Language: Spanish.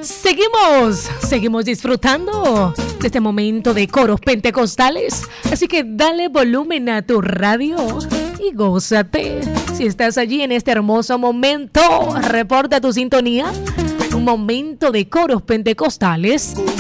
Seguimos disfrutando de este momento de coros pentecostales. Así que dale volumen a tu radio y gózate. Si estás allí en este hermoso momento, reporta tu sintonía. Un momento de coros pentecostales